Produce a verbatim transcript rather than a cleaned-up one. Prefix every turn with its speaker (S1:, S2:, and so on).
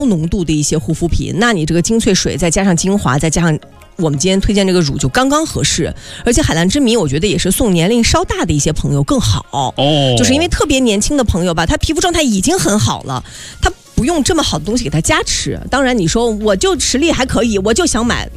S1: 浓度的一些护肤品，那你这个精粹水再加上精华，再加上我们今天推荐这个乳就刚刚合适。而且海蓝之谜我觉得也是送年龄稍大的一些朋友更好哦，就是因为特别年轻的朋友吧，他皮肤状态已经很好了，他不用这么好的东西给他加持。当然你说我就实力还可以，我就想买，